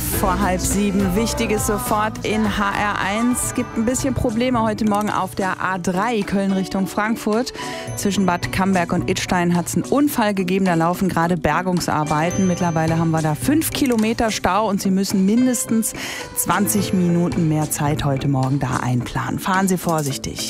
6:45. Wichtiges sofort in HR1. Gibt ein bisschen Probleme heute Morgen auf der A3 Köln Richtung Frankfurt. Zwischen Bad Camberg und Idstein hat es einen Unfall gegeben. Da laufen gerade Bergungsarbeiten. Mittlerweile haben wir da 5 Kilometer Stau und Sie müssen mindestens 20 Minuten mehr Zeit heute Morgen da einplanen. Fahren Sie vorsichtig.